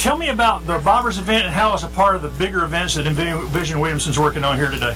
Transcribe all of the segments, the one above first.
tell me about the Bobbers event and how it's a part of the bigger events that Envision Williamson's working on here today.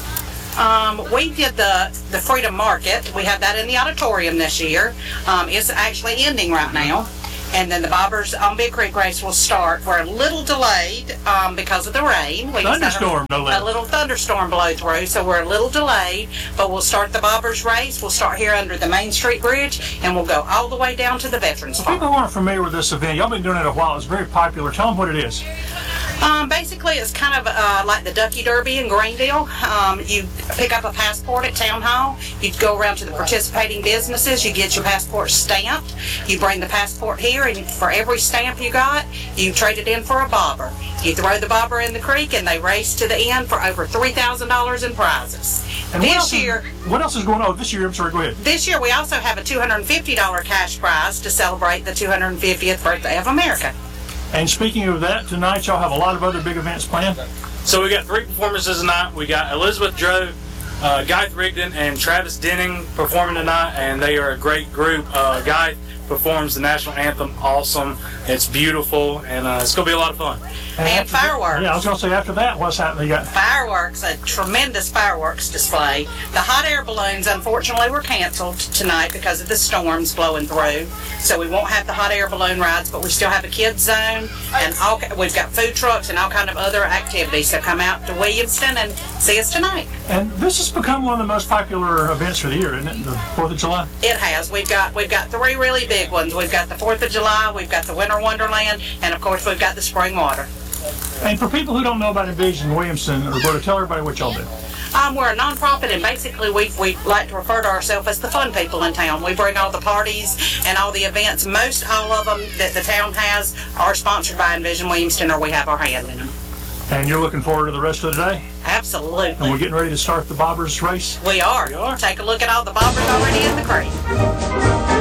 We did the Freedom Market. We had that in the auditorium this year. It's actually ending right now. And then the Bobbers on Big Creek Race will start. We're a little delayed because of the rain. We Thunderstorm, no less. A little thunderstorm blow through, so we're a little delayed. But we'll start the Bobbers race. We'll start here under the Main Street Bridge, and we'll go all the way down to the Veterans Farm. People who aren't familiar with this event, y'all been doing it a while. It's very popular. Tell them what it is. Basically, it's kind of like the Ducky Derby in Greendale. You pick up a passport at Town Hall. You go around to the participating businesses. You get your passport stamped. You bring the passport here, and for every stamp you got, you trade it in for a bobber. You throw the bobber in the creek, and they race to the end for over $3,000 in prizes. And what else is going on this year? I'm sorry, go ahead. This year, we also have a $250 cash prize to celebrate the 250th birthday of America. And speaking of that, tonight y'all have a lot of other big events planned. So we got 3 performances tonight. We got Elizabeth Drove, Guy Rigdon, and Travis Denning performing tonight, and they are a great group. Guy performs the national anthem. Awesome. It's beautiful, and it's going to be a lot of fun. And fireworks. Yeah, I was going to say after that, what's happening? You got fireworks, a tremendous fireworks display. The hot air balloons, unfortunately, were canceled tonight because of the storms blowing through. So we won't have the hot air balloon rides, but we still have a kids zone, and we've got food trucks and all kind of other activities. So come out to Williamston and see us tonight. And this has become one of the most popular events for the year, isn't it? The 4th of July? It has. We've got 3 really big ones. We've got the 4th of July, we've got the Winter Wonderland, and of course we've got the Spring Water. And for people who don't know about Envision Williamson, Roberta, tell everybody what y'all do. We're a nonprofit, and basically we like to refer to ourselves as the fun people in town. We bring all the parties and all the events. Most all of them that the town has are sponsored by Envision Williamson, or we have our hand in them. And you're looking forward to the rest of the day? Absolutely. And we're getting ready to start the Bobbers race? We are. Take a look at all the bobbers already in the creek.